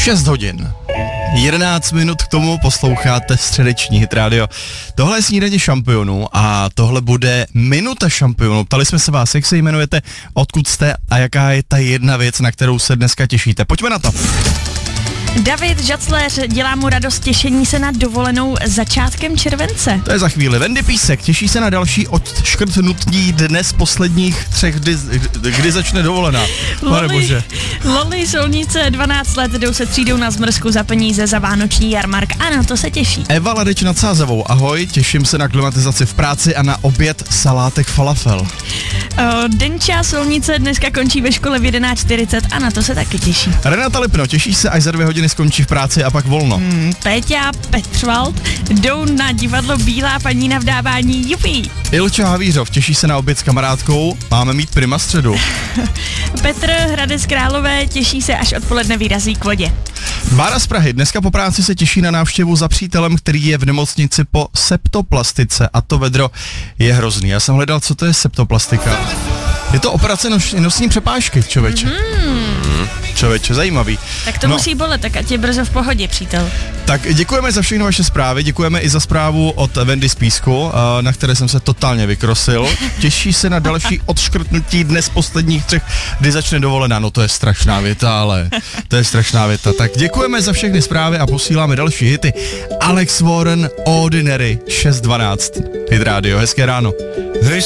6 hodin. 11 minut k tomu posloucháte středeční Hit Radio. Tohle je snídaně šampionů a tohle bude minuta šampionů. Ptali jsme se vás, jak se jmenujete, odkud jste a jaká je ta jedna věc, na kterou se dneska těšíte. Pojďme na to. David Žacléř, dělá mu radost těšení se na dovolenou začátkem července. To je za chvíli. Wendy Písek těší se na další odškrtnutí dnes posledních 3 kdy začne dovolená. Pane bože. Loli Solnice, 12 let, jdou se třídou na zmrzku za peníze za vánoční jarmark a na to se těší. Eva Ladeč nad Sázavou, ahoj, těším se na klimatizaci v práci a na oběd salátek falafel. Denča Solnice dneska končí ve škole v 11:40 a na to se taky těší. Renata Lipno, těší se, až za 2 hodiny skončí v práci a pak volno. Péťa Petřvald jdou na divadlo Bílá paní na vdávání, jupí. Ilča Havířov, těší se na oběd s kamarádkou, máme mít prima středu. Petr Hradec Králové, těší se, až odpoledne vyrazí k vodě. Bára z Prahy dneska po práci se těší na návštěvu za přítelem, který je v nemocnici po septoplastice a to vedro je hrozný. Já jsem hledal, co to je septoplastika. Je to operace nosní přepážky, člověče. Člověče, zajímavý. Tak to musí bolet, tak ať je brzo v pohodě, přítel. Tak děkujeme za všechny vaše zprávy, děkujeme i za zprávu od Wendy z Písku, na které jsem se totálně vykrosil. Těší se na další odškrtnutí dnes posledních 3, kdy začne dovolená. No to je strašná věta, ale to je strašná věta. Tak děkujeme za všechny zprávy a posíláme další hity. Alex Warren, Ordinary, 6:12. Hit Radio, hezké ráno.